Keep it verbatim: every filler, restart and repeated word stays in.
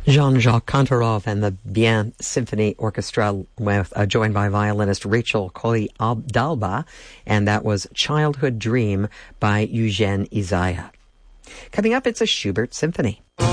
Jean-Jacques Kantorov and the Bien Symphony Orchestra, with uh, joined by violinist Rachel Colli-Dalba, and that was Childhood Dream by Eugene Isaiah. Coming up, it's a Schubert Symphony.